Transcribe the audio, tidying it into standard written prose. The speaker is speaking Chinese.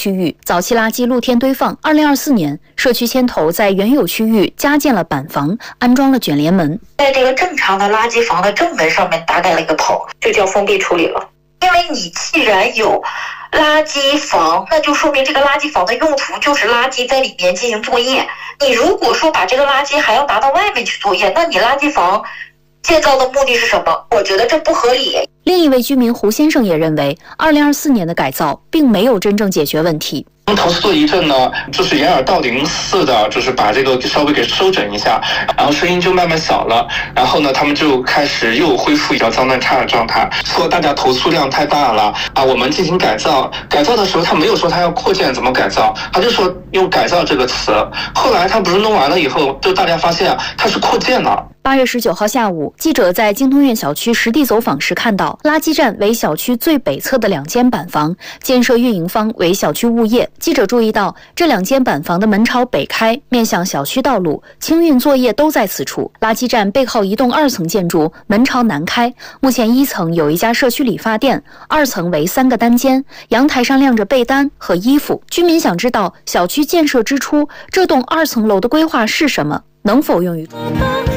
区域，早期垃圾露天堆放。2024年，社区牵头在原有区域加建了板房，安装了卷帘门。 在这个正常的垃圾房的正门上面搭盖了一个棚，就叫封闭处理了。因为你既然有垃圾房，那就说明这个垃圾房的用途就是垃圾在里面进行作业。你如果说把这个垃圾还要拿到外面去作业，那你垃圾房建造的目的是什么？我觉得这不合理。 另一位居民胡先生也认为，2024年的改造并没有真正解决问题。 投诉了一阵呢，就是掩耳盗铃似的，就是把这个稍微给收整一下，然后声音就慢慢小了，然后呢，他们就开始又恢复比较脏乱差的状态，说大家投诉量太大了啊，我们进行改造。改造的时候他没有说他要扩建怎么改造，他就说用改造这个词。后来他不是弄完了以后，就大家发现他是扩建了。 8月19号下午，记者在京通苑小区实地走访时看到，垃圾站为小区最北侧的2间板房，建设运营方为小区物业。记者注意到，这2间板房的门朝北开，面向小区道路，清运作业都在此处。垃圾站背靠一栋2层建筑，门朝南开。目前1层有一家社区理发店，2层为3个单间，阳台上晾着被单和衣服。居民想知道，小区建设之初，这栋2层楼的规划是什么，能否用于